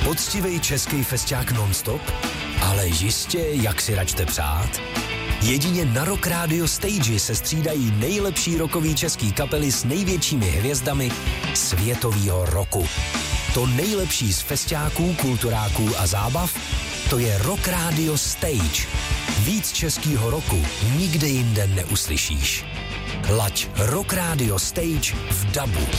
Poctivý český festiák non-stop? Ale jistě, jak si račte přát? Jedině na Rock Radio Stage se střídají nejlepší rockový český kapely s největšími hvězdami světového roku. To nejlepší z festiáků, kulturáků a zábav, to je Rock Radio Stage. Víc českýho roku nikde jinde neuslyšíš. Laď Rock Radio Stage v dabu.